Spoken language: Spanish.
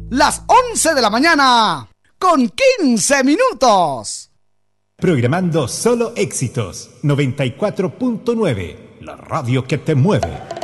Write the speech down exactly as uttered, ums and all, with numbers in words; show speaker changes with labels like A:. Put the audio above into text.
A: las once de la mañana, con quince minutos.
B: Programando solo éxitos, noventa y cuatro punto nueve, la radio que te mueve.